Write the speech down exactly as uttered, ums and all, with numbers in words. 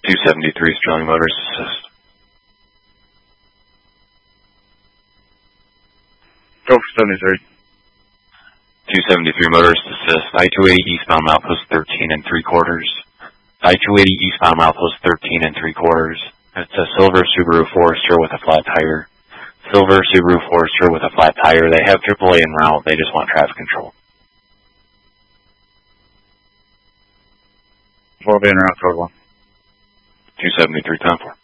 two seventy-three Sterling Motors assist. Go for seventy-three. two seventy-three Motors assist. I two eighty eastbound outpost thirteen and three quarters. I two eighty eastbound outpost thirteen and three quarters. It's a silver Subaru Forester with a flat tire. Silver Subaru Forester with a flat tire. They have triple A en route. They just want traffic control. four B en route, code one. two seventy-three, ten four.